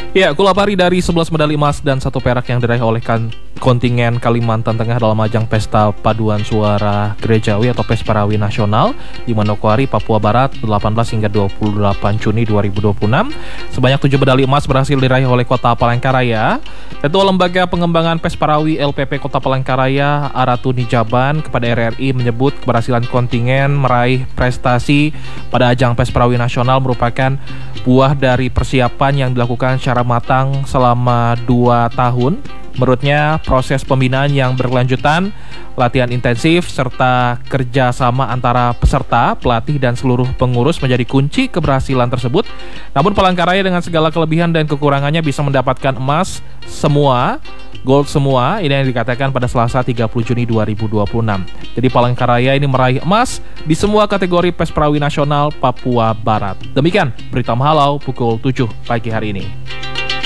Ya, Kulapari dari 11 medali emas dan 1 perak yang diraih oleh kontingen Kalimantan Tengah dalam ajang Pesta Paduan Suara Gerejawi atau Pesparawi Nasional di Manokwari, Papua Barat 18 hingga 28 Juni 2026. Sebanyak 7 medali emas berhasil diraih oleh Kota Palangkaraya. Ketua Lembaga Pengembangan Pesparawi LPP Kota Palangkaraya, Aratu Nijaban, kepada RRI menyebut keberhasilan kontingen meraih prestasi pada ajang Pesparawi Nasional merupakan buah dari persiapan yang dilakukan secara matang selama 2 tahun. Menurutnya, proses pembinaan yang berkelanjutan, latihan intensif, serta kerjasama antara peserta, pelatih, dan seluruh pengurus menjadi kunci keberhasilan tersebut. Namun Palangkaraya dengan segala kelebihan dan kekurangannya bisa mendapatkan emas semua, gold semua, ini yang dikatakan pada Selasa 30 Juni 2026. Jadi Palangkaraya ini meraih emas di semua kategori Pesparawi Nasional Papua Barat. Demikian berita Mahalau pukul 7 pagi hari ini.